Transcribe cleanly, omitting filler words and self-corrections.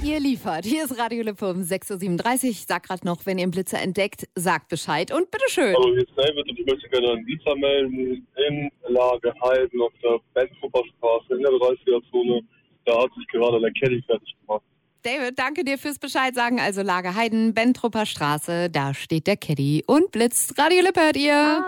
ihr liefert. Hier ist Radio Lippe um 6.37 Uhr. Ich sag gerade noch, wenn ihr einen Blitzer entdeckt, sagt Bescheid. Und bitteschön. Hallo, hier ist David und ich möchte gerne einen Blitzer melden in Lage Heiden auf der Bentrupper Straße in der 30er-Zone. Da hat sich gerade der Caddy fertig gemacht. David, danke dir fürs Bescheid sagen. Also Lage Heiden, Bentrupper Straße, da steht der Caddy und blitzt. Radio Lippe hört ihr.